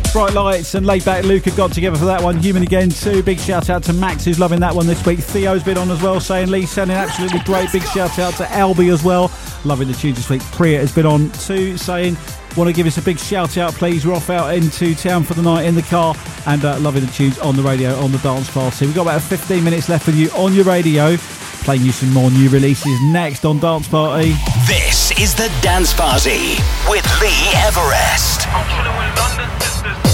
Bright Lights and Laid Back Luca got together for that one. Human Again too. Big shout out to Max who's loving that one this week. Theo's been on as well saying Lee sounding absolutely great. Big shout out to Albie as well. Loving the tunes this week. Priya has been on too saying want to give us a big shout out please. We're off out into town for the night in the car and loving the tunes on the radio on the dance party. We've got about 15 minutes left with you on your radio. Playing you some more new releases next on Dance Party. This is the Dance Party with Lee Everest. I'm chilling with London sisters.